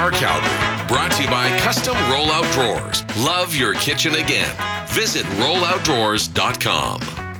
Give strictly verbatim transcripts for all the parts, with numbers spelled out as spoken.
R Calgary. Brought to you by Custom Rollout Drawers. Love your kitchen again. Visit rollout drawers dot com.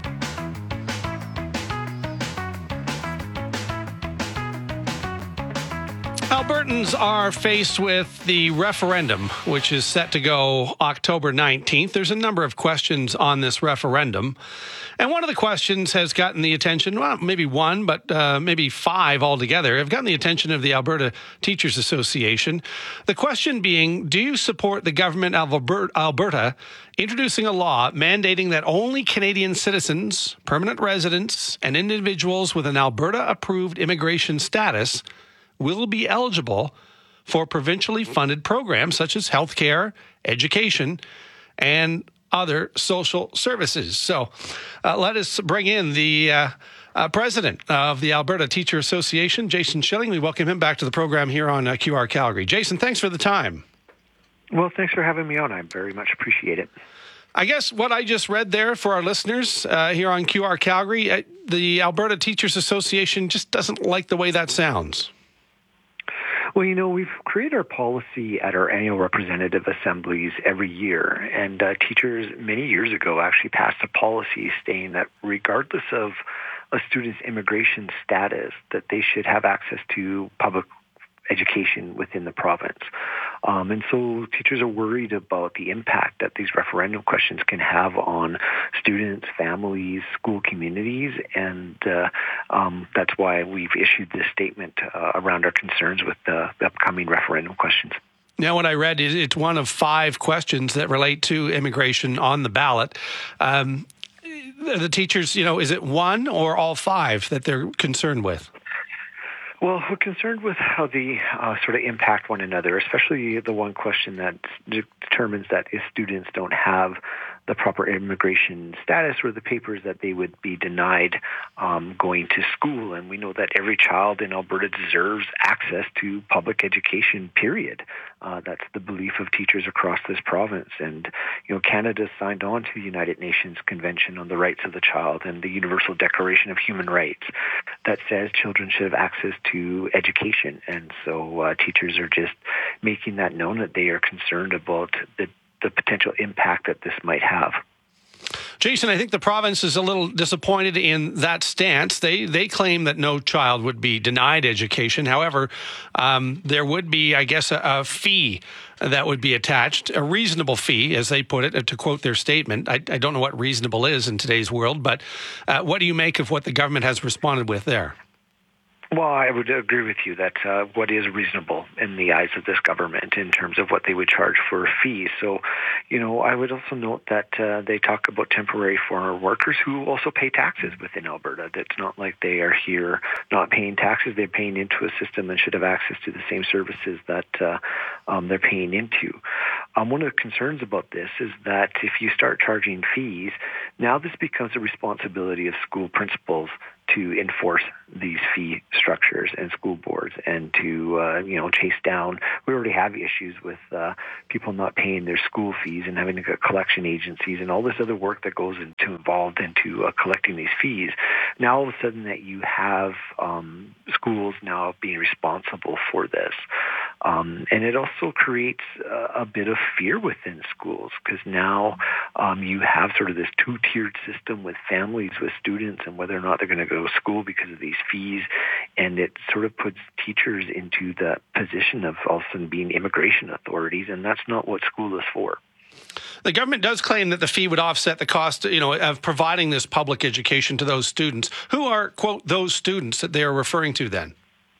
Albertans are faced with the referendum, which is set to go October nineteenth. There's a number of questions on this referendum. And one of the questions has gotten the attention, well, maybe one, but uh, maybe five altogether, have gotten the attention of the Alberta Teachers Association. The question being, do you support the government of Alberta introducing a law mandating that only Canadian citizens, permanent residents, and individuals with an Alberta-approved immigration status will be eligible for provincially funded programs such as healthcare, education, and other social services? So uh, let us bring in the uh, uh, president of the Alberta Teacher Association, Jason Schilling. We welcome him back to the program here on uh, Q R Calgary. Jason, thanks for the time. Well, thanks for having me on. I very much appreciate it. I guess what I just read there for our listeners uh, here on Q R Calgary, uh, the Alberta Teachers Association just doesn't like the way that sounds. Well, you know, we've created our policy at our annual representative assemblies every year, and uh, teachers many years ago actually passed a policy stating that regardless of a student's immigration status, that they should have access to public education within the province. Um, and so teachers are worried about the impact that these referendum questions can have on students, families, school communities, and uh, um, that's why we've issued this statement uh, around our concerns with the, the upcoming referendum questions. Now, what I read is it's one of five questions that relate to immigration on the ballot. Um, the teachers, you know, is it one or all five that they're concerned with? Well, we're concerned with how they uh, sort of impact one another, especially the one question that de- determines that if students don't have the proper immigration status or the papers, that they would be denied um, going to school. And we know that every child in Alberta deserves access to public education, period. Uh, that's the belief of teachers across this province. And, you know, Canada signed on to the United Nations Convention on the Rights of the Child and the Universal Declaration of Human Rights that says children should have access to education. And so uh, teachers are just making that known, that they are concerned about the the potential impact that this might have. Jason, I think the province is a little disappointed in that stance. They they claim that no child would be denied education. However, um, there would be, I guess, a, a fee that would be attached, a reasonable fee, as they put it, to quote their statement. I, I don't know what reasonable is in today's world, but uh, what do you make of what the government has responded with there? Well, I would agree with you that uh, what is reasonable in the eyes of this government in terms of what they would charge for fees. So, you know, I would also note that uh, they talk about temporary foreign workers who also pay taxes within Alberta. It's not like they are here not paying taxes. They're paying into a system and should have access to the same services that uh, um, they're paying into. Um, one of the concerns about this is that if you start charging fees, now this becomes a responsibility of school principals to enforce these fee structures and school boards, and to uh, you know chase down. We already have issues with uh, people not paying their school fees and having to get collection agencies and all this other work that goes into involved into uh, collecting these fees. Now all of a sudden that you have um, schools now being responsible for this. Um, and it also creates uh, a bit of fear within schools, because now um, you have sort of this two-tiered system with families, with students, and whether or not they're going to go to school because of these fees. And it sort of puts teachers into the position of all of a sudden being immigration authorities, and that's not what school is for. The government does claim that the fee would offset the cost, you know, of providing this public education to those students. Who are, quote, those students that they are referring to then?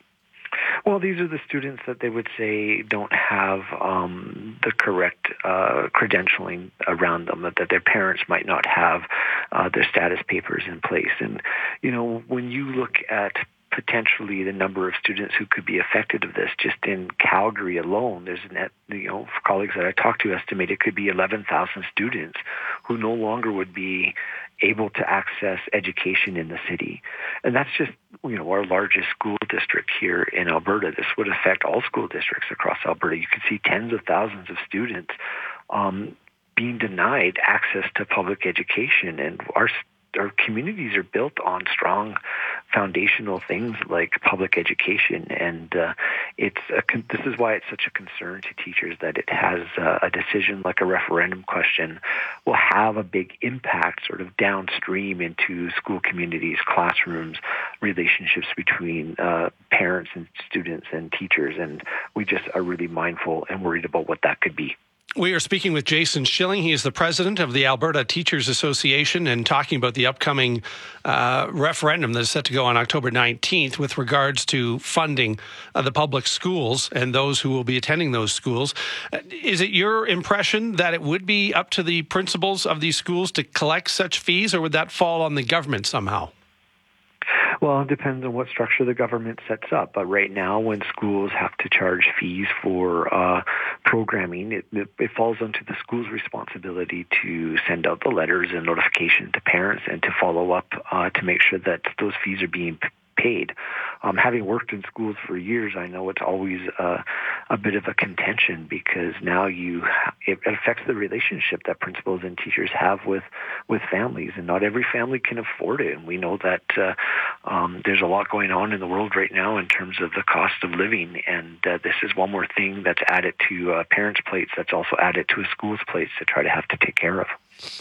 Well, these are the students that they would say don't have um, the correct uh, credentialing around them, that, that their parents might not have uh, their status papers in place. And, you know, when you look at potentially the number of students who could be affected of this, just in Calgary alone, there's an, you know, colleagues that I talked to estimate it could be eleven thousand students who no longer would be able to access education in the city. And that's just, you know, our largest school district here in Alberta. This would affect all school districts across Alberta. You could see tens of thousands of students um, being denied access to public education. And our our communities are built on strong foundational things like public education, and uh, it's a con- this is why it's such a concern to teachers that it has uh, a decision like a referendum question will have a big impact sort of downstream into school communities, classrooms, relationships between uh, parents and students and teachers, and we just are really mindful and worried about what that could be. We are speaking with Jason Schilling. He is the president of the Alberta Teachers Association, and talking about the upcoming uh, referendum that is set to go on October nineteenth with regards to funding uh, the public schools and those who will be attending those schools. Uh, is it your impression that it would be up to the principals of these schools to collect such fees, or would that fall on the government somehow? Well, it depends on what structure the government sets up. But right now, when schools have to charge fees for uh, programming, it, it, it falls onto the school's responsibility to send out the letters and notification to parents and to follow up uh, to make sure that those fees are being p- paid. Um, having worked in schools for years, I know it's always uh, a bit of a contention, because now you it affects the relationship that principals and teachers have with, with families, and not every family can afford it. And we know that uh, um, there's a lot going on in the world right now in terms of the cost of living, and uh, this is one more thing that's added to uh, parents' plates that's also added to a school's plates to try to have to take care of.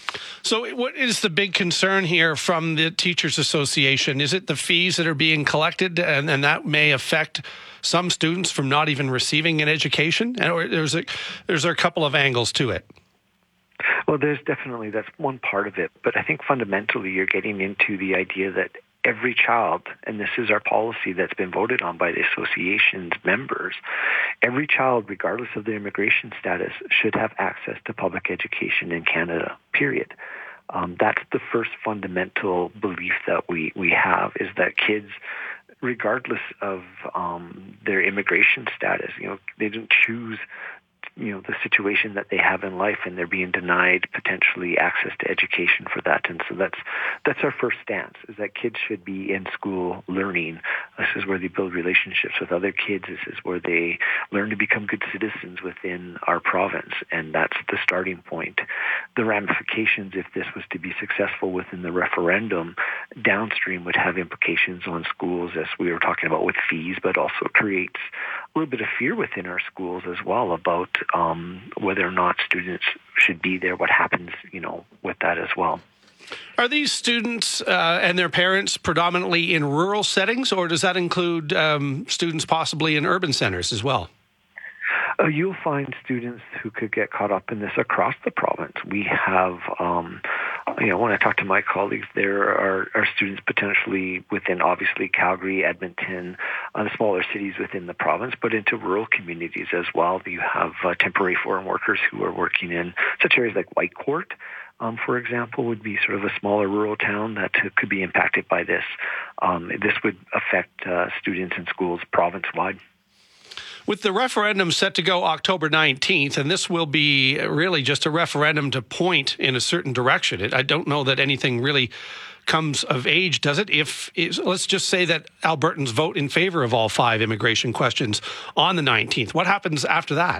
So what is the big concern here from the Teachers Association? Is it the fees that are being collected, and, and that may affect some students from not even receiving an education? Or there's a, there's a couple of angles to it. Well, there's definitely, that's one part of it. But I think fundamentally you're getting into the idea that every child, and this is our policy that's been voted on by the association's members, every child, regardless of their immigration status, should have access to public education in Canada, period. Um, that's the first fundamental belief that we, we have, is that kids, regardless of um, their immigration status, you know, they didn't choose you know, the situation that they have in life, and they're being denied potentially access to education for that. And so that's that's our first stance, is that kids should be in school learning. This is where they build relationships with other kids. This is where they learn to become good citizens within our province, and that's the starting point. The ramifications, if this was to be successful within the referendum, downstream would have implications on schools, as we were talking about with fees, but also creates a little bit of fear within our schools as well about um, whether or not students should be there, what happens, you know, with that as well. Are these students uh, and their parents predominantly in rural settings, or does that include um, students possibly in urban centers as well? Uh, you'll find students who could get caught up in this across the province. We have, um, you know, when I talk to my colleagues, there are, are students potentially within, obviously, Calgary, Edmonton, uh, the smaller cities within the province, but into rural communities as well. You have uh, temporary foreign workers who are working in such areas like Whitecourt, um, for example, would be sort of a smaller rural town that could be impacted by this. Um, this would affect uh, students in schools province-wide. With the referendum set to go October nineteenth, and this will be really just a referendum to point in a certain direction. It, I don't know that anything really comes of age, does it? If is, let's just say that Albertans vote in favor of all five immigration questions on the nineteenth. What happens after that?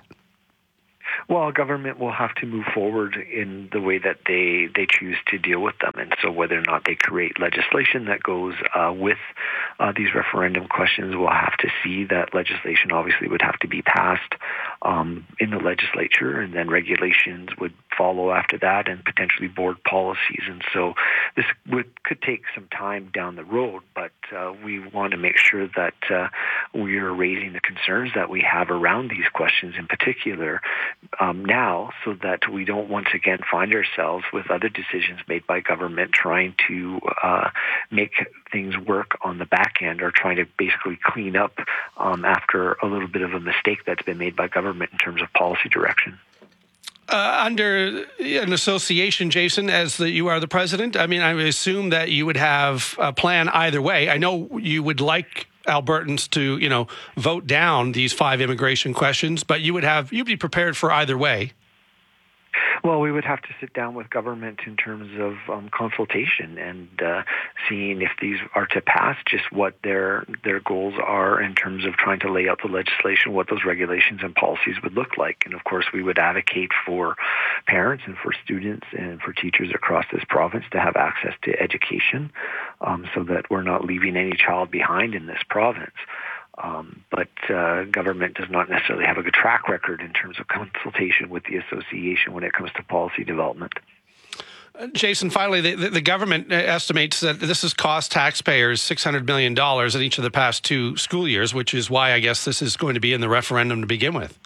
Well, government will have to move forward in the way that they, they choose to deal with them. And so whether or not they create legislation that goes uh, with uh, these referendum questions, we'll have to see. That legislation obviously would have to be passed um, in the legislature, and then regulations would follow after that, and potentially board policies. And so this would, could take some time down the road, but uh, we want to make sure that uh, we are raising the concerns that we have around these questions in particular Um, now, so that we don't once again find ourselves with other decisions made by government trying to uh, make things work on the back end, or trying to basically clean up um, after a little bit of a mistake that's been made by government in terms of policy direction. Uh, under an association, Jason, as the, you are the president, I mean, I would assume that you would have a plan either way. I know you would like Albertans to, you know, vote down these five immigration questions, but you would have, you'd be prepared for either way. Well, we would have to sit down with government in terms of um, consultation and uh, seeing if these are to pass, just what their their goals are in terms of trying to lay out the legislation, what those regulations and policies would look like. And of course, we would advocate for parents and for students and for teachers across this province to have access to education, um, so that we're not leaving any child behind in this province. Um, but uh, government does not necessarily have a good track record in terms of consultation with the association when it comes to policy development. Uh, Jason, finally, the, the government estimates that this has cost taxpayers six hundred million dollars in each of the past two school years, which is why I guess this is going to be in the referendum to begin with.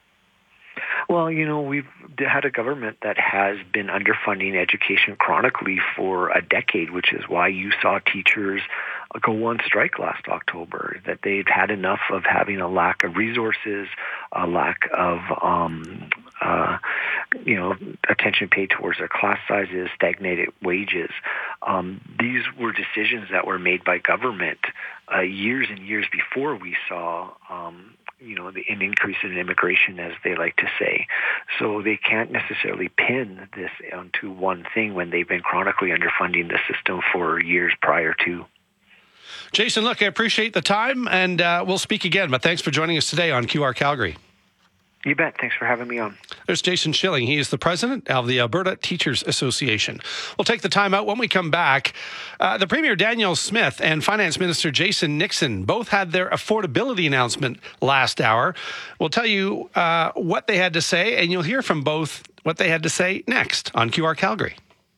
Well, you know, we've had a government that has been underfunding education chronically for a decade, which is why you saw teachers go on strike last October, that they've had enough of having a lack of resources, a lack of, um, uh, you know, attention paid towards their class sizes, stagnated wages. Um, these were decisions that were made by government uh, years and years before we saw um you know, the, an increase in immigration, as they like to say. So they can't necessarily pin this onto one thing when they've been chronically underfunding the system for years prior to. Jason, look, I appreciate the time, and uh, we'll speak again, but thanks for joining us today on Q R Calgary. You bet. Thanks for having me on. There's Jason Schilling. He is the president of the Alberta Teachers Association. We'll take the time out. When we come back, uh, the Premier Danielle Smith and Finance Minister Jason Nixon both had their affordability announcement last hour. We'll tell you uh, what they had to say, and you'll hear from both what they had to say next on Q R Calgary.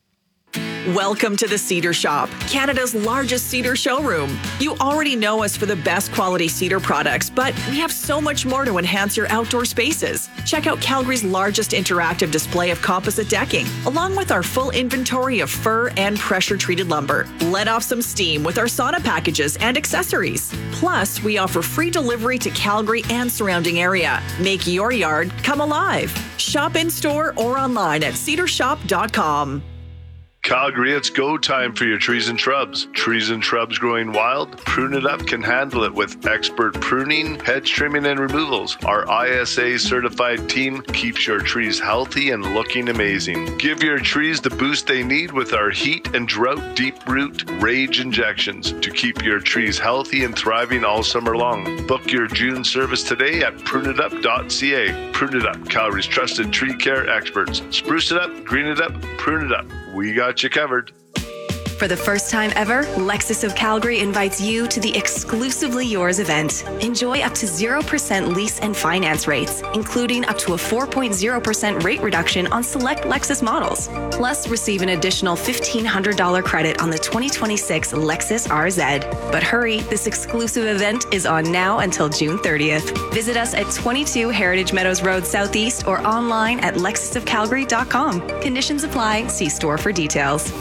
Welcome to the Cedar Shop, Canada's largest cedar showroom. You already know us for the best quality cedar products, but we have so much more to enhance your outdoor spaces. Check out Calgary's largest interactive display of composite decking, along with our full inventory of fir and pressure-treated lumber. Let off some steam with our sauna packages and accessories. Plus, we offer free delivery to Calgary and surrounding area. Make your yard come alive. Shop in-store or online at cedar shop dot com. Calgary, it's go time for your trees and shrubs. Trees and shrubs growing wild? Prune It Up can handle it with expert pruning, hedge trimming, and removals. Our I S A certified team keeps your trees healthy and looking amazing. Give your trees the boost they need with our heat and drought deep root rage injections to keep your trees healthy and thriving all summer long. Book your June service today at prune it up dot c a. Prune It Up, Calgary's trusted tree care experts. Spruce it up, green it up, prune it up. We got you covered. For the first time ever, Lexus of Calgary invites you to the Exclusively Yours event. Enjoy up to zero percent lease and finance rates, including up to a four point zero percent rate reduction on select Lexus models. Plus, receive an additional fifteen hundred dollars credit on the twenty twenty-six Lexus R Z. But hurry, this exclusive event is on now until June thirtieth. Visit us at twenty-two Heritage Meadows Road Southeast or online at lexus of calgary dot com. Conditions apply. See store for details.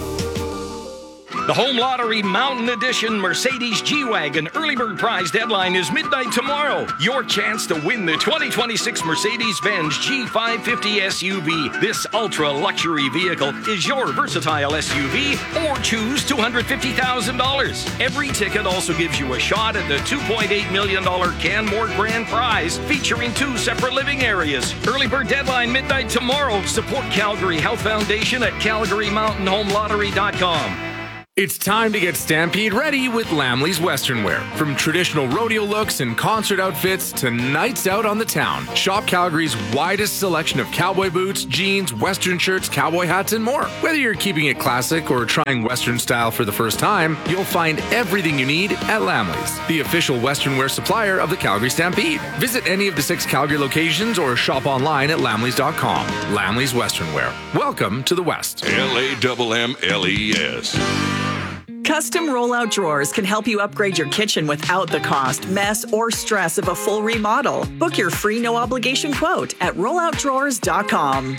The Home Lottery Mountain Edition Mercedes G-Wagon Early Bird Prize deadline is midnight tomorrow. Your chance to win the twenty twenty-six Mercedes-Benz G five fifty S U V. This ultra-luxury vehicle is your versatile S U V, or choose two hundred fifty thousand dollars. Every ticket also gives you a shot at the two point eight million dollars Canmore Grand Prize, featuring two separate living areas. Early Bird deadline midnight tomorrow. Support Calgary Health Foundation at calgary mountain home lottery dot com. It's time to get Stampede ready with Lamley's Western Wear. From traditional rodeo looks and concert outfits to nights out on the town, shop Calgary's widest selection of cowboy boots, jeans, Western shirts, cowboy hats, and more. Whether you're keeping it classic or trying Western style for the first time, you'll find everything you need at Lamley's, the official Western wear supplier of the Calgary Stampede. Visit any of the six Calgary locations or shop online at lamleys dot com. Lamley's Western Wear. Welcome to the West. L A M M L E S. Custom rollout drawers can help you upgrade your kitchen without the cost, mess, or stress of a full remodel. Book your free no obligation quote at rollout drawers dot com.